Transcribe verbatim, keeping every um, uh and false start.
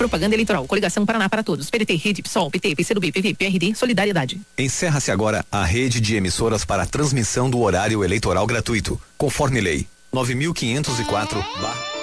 Propaganda eleitoral. Coligação Paraná para Todos. P D T, Rede, PSOL, P T, P C do B, P V, P R D, Solidariedade. Encerra-se agora a rede de emissoras para a transmissão do horário eleitoral gratuito, conforme lei nove mil quinhentos e quatro barra